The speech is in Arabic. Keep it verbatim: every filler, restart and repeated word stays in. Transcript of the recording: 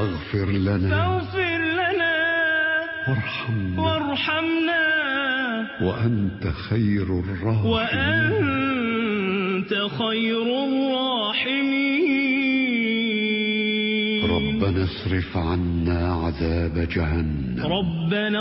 فاغفر لنا فاغفر لنا وارحمنا وارحمنا وأنت خير الراحمين وأنت خير الراحمين. ربنا اصرف عنا عذاب جهنم ربنا